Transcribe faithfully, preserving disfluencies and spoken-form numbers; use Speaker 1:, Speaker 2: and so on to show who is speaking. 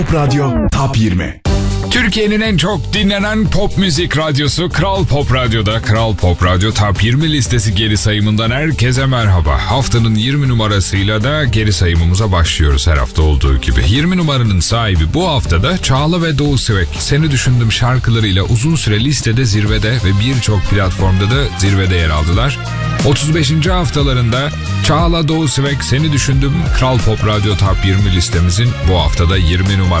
Speaker 1: Pop Radyo Top yirmi.
Speaker 2: Türkiye'nin en çok dinlenen pop müzik radyosu Kral Pop Radyo'da Kral Pop Radyo Top yirmi listesi geri sayımından herkese merhaba. Haftanın yirmi numarasıyla da geri sayımımıza başlıyoruz her hafta olduğu gibi. yirmi numaranın sahibi bu haftada Çağla ve Doğu Svek. Seni Düşündüm şarkılarıyla uzun süre listede zirvede ve birçok platformda da zirvede yer aldılar. otuz beşinci haftalarında Çağla, Doğu Svek, Seni Düşündüm Kral Pop Radyo Top yirmi listemizin bu haftada yirmi numarası.